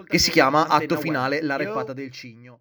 che si chiama Atto Finale, la rappata del cigno.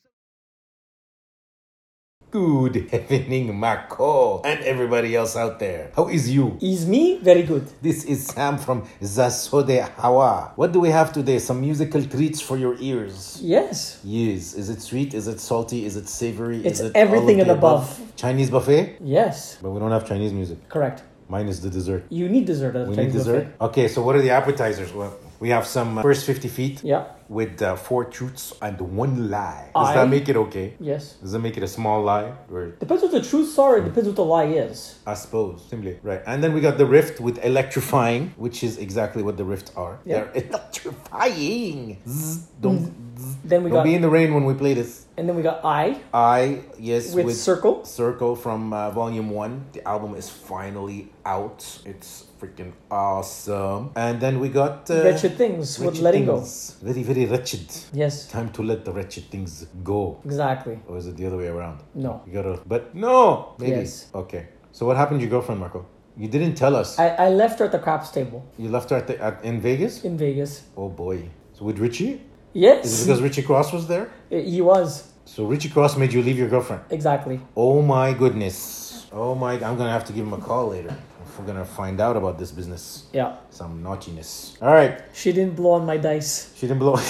Good evening, Marco, and everybody else out there. How is you? Is me? Very good. This is Sam from Zasode Hawa. What do we have today? Some musical treats for your ears. Yes. Yes. Is it sweet? Is it salty? Is it savory? It's is it everything all of and the above. Chinese buffet? Yes. But we don't have Chinese music. Correct. Mine is the dessert. You need dessert at a We Chinese need dessert? buffet. Okay, so what are the appetizers? Well, we have some first 50 feet. Yeah. With 4 truths and 1 lie. Does that make it okay? Yes. Does that make it a small lie? Or Depends what the truths are. It depends what the lie is. I suppose. Simply. Right. And then we got the rift with electrifying, which is exactly what the rifts are. Yeah. They're electrifying. Zzz. Don't Then be in the rain when we play this. And then we got I. Yes. With Circle. Circle from Volume 1. The album is finally out. It's freaking awesome. And then we got... Wretched Things with Letting Go. Very, very wretched. Yes. Time to let the wretched things go. Exactly. Or is it the other way around? No. You gotta... But no! Maybe. Yes. Okay. So what happened to your girlfriend, Marco? You didn't tell us. I left her at the craps table. You left her in Vegas? In Vegas. Oh boy. So with Richie? Yes. Is it because Richie Cross was there? He was. So Richie Cross made you leave your girlfriend? Exactly. Oh my goodness. Oh my... I'm gonna have to give him a call later. If we're gonna find out about this business. Yeah. Some naughtiness. Alright. She didn't blow on my dice. She didn't blow...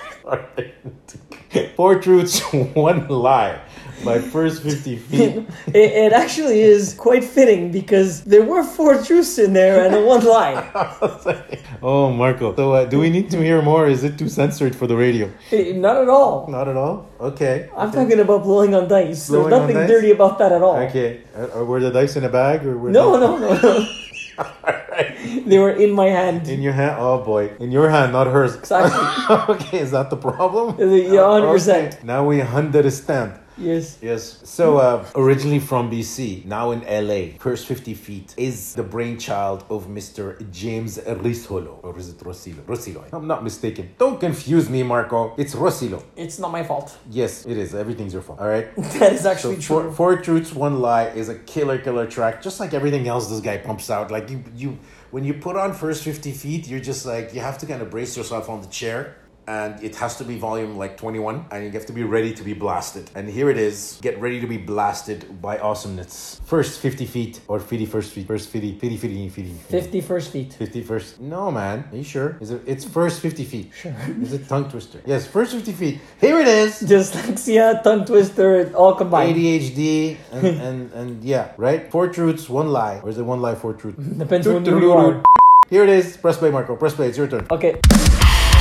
4 truths, 1 lie. My first 50 feet. It actually is quite fitting because there were 4 truths in there and 1 lie. Oh, Marco. So do we need to hear more? Is it too censored for the radio? Not at all. Not at all? Okay. I'm talking about blowing on dice. Blowing There's nothing on dice? dirty about that at all. Okay. Were the dice in a bag? Or were No. Alright. They were in my hand. In your hand? Oh boy. In your hand, not hers. Exactly. Okay, is that the problem? Yeah, 100%. Okay. Now we understand. Yes. Yes. So, originally from BC, now in LA, First 50 Feet is the brainchild of Mr. James Risolo. Or is it Rosillo? Rosillo. I'm not mistaken. Don't confuse me, Marco. It's Rosillo. It's not my fault. Yes, it is. Everything's your fault. All right? That is actually true. Four Truths, One Lie is a killer track. Just like everything else this guy pumps out. Like, you when you put on First 50 Feet, you're just like, you have to kind of brace yourself on the chair. And it has to be volume like 21. And you have to be ready to be blasted. And here it is. Get ready to be blasted by awesomeness. First 50 feet. Or 50 first feet. First 50. 50 first feet. 50 first. No, man. Are you sure? It's first 50 feet. Sure. Is it tongue twister? Yes, first 50 feet. Here it is. Dyslexia, tongue twister, all combined. ADHD and yeah, right? 4 truths, 1 lie. Or is it 1 lie, 4 truths? Depends on who you are. Here it is. Press play, Marco. Press play. It's your turn. Okay.